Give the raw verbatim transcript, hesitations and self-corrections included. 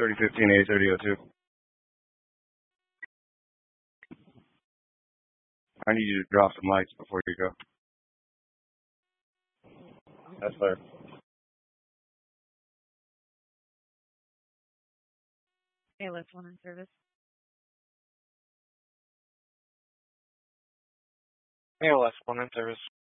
thirty fifteen, A thirty oh two. I need you to drop some lights before you go. That's fair. A L S one in service. A L S one in service.